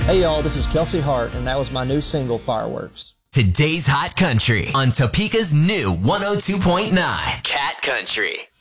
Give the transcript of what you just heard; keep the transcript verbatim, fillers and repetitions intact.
Hey y'all, this is Kelsey Hart, and that was my new single, Fireworks. Today's Hot Country on Topeka's new one oh two point nine Cat Country.